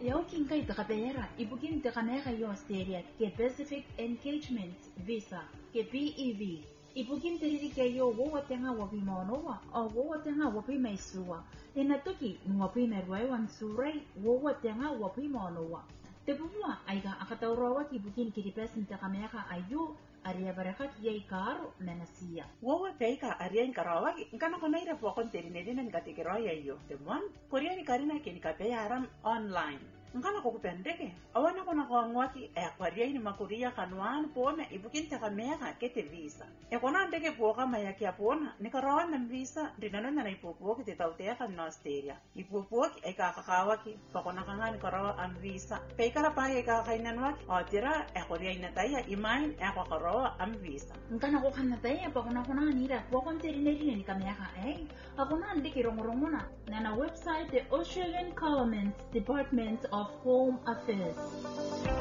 Yaukin kay takapera, ibugin takamera yo Australia ke Pacific Engagement Visa ke PEV. Ibugin teriri kayo wo tenga wapi monowa o wo tenga wapi maisua. Inatuki wapi merwaiwan surai wo tenga wapi monowa. Tebumwa aiga akataurawa ibugin kiripesin takamera ayu aria barakat yai karo menasia. Wo peika aria inkarawa nkana konaira pokon terinedina nikatikero yayo. Temwan koria ni karina kenikapea aram online. Nkana kokupendeke awana kona kwangwaki akwaria ini makuria kanwan pona ibukin takamera kete visa kona ndeke poka mayaki apona nikarawa na visa dinana na ipopoki tetautea kan Australia ipopoki ekakakawaki pakona kangani karawa am visa peikara pa ekakainanwaki otira akoria inataya imain akakarawa am visa nkana kokanataya pakona kona nira pokon terinedina nikamera akona ndeke rongorongona na website the Australian Government Department of Home Affairs.